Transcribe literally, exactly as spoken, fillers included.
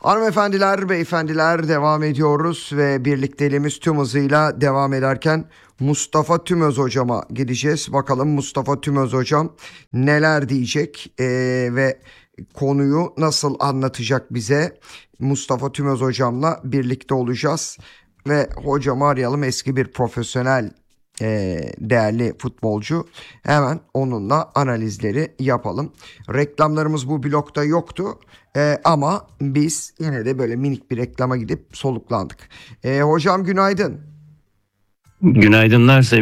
Hanımefendiler, beyefendiler, devam ediyoruz ve birlikteliğimiz tüm hızıyla devam ederken Mustafa Tümöz hocama gideceğiz. Bakalım Mustafa Tümöz hocam neler diyecek ee, ve konuyu nasıl anlatacak bize. Mustafa Tümöz hocamla birlikte olacağız ve hocamı arayalım, eski bir profesyonel e, değerli futbolcu. Hemen onunla analizleri yapalım. Reklamlarımız bu blokta yoktu. E, ama biz yine de böyle minik bir reklama gidip soluklandık. E, hocam günaydın. Günaydınlar sevgili